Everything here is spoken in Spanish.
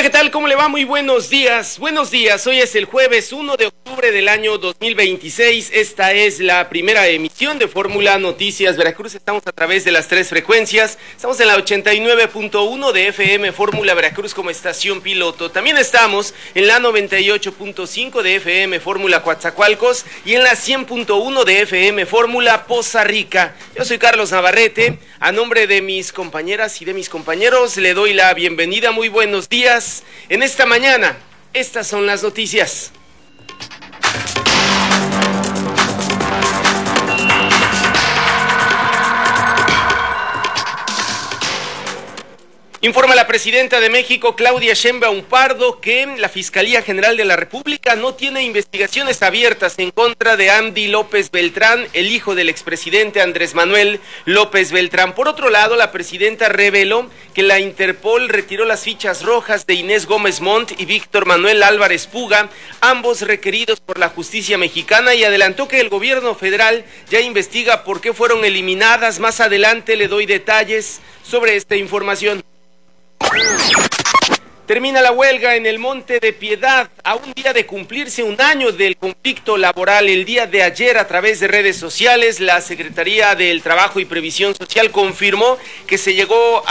¿Qué tal? ¿Cómo le va? Muy buenos días. Buenos días. Hoy es el jueves 1 de octubre del año 2026. Esta es la primera emisión de Fórmula Noticias Veracruz. Estamos a través de las tres frecuencias. Estamos en la 89.1 de FM Fórmula Veracruz como estación piloto. También estamos en la 98.5 de FM Fórmula Coatzacoalcos y en la 100.1 de FM Fórmula Poza Rica. Yo soy Carlos Navarrete. A nombre de mis compañeras y de mis compañeros le doy la bienvenida. Muy buenos días. En esta mañana, estas son las noticias. Informa la presidenta de México, Claudia Sheinbaum Pardo, que la Fiscalía General de la República no tiene investigaciones abiertas en contra de Andy López Beltrán, el hijo del expresidente Andrés Manuel López Beltrán. Por otro lado, la presidenta reveló que la Interpol retiró las fichas rojas de Inés Gómez Montt y Víctor Manuel Álvarez Puga, ambos requeridos por la justicia mexicana, y adelantó que el gobierno federal ya investiga por qué fueron eliminadas. Más adelante le doy detalles sobre esta información. Termina la huelga en el Monte de Piedad a un día de cumplirse un año del conflicto laboral. El día de ayer, a través de redes sociales, la Secretaría del Trabajo y Previsión Social confirmó que se llegó a